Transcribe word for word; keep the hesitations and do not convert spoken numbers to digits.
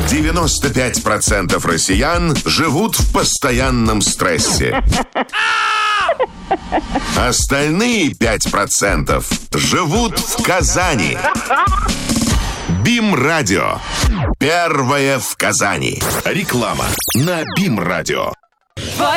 девяносто пять процентов россиян живут в постоянном стрессе. Остальные пять процентов живут в Казани. БИМ-радио. Первое в Казани. Реклама на БИМ-радио.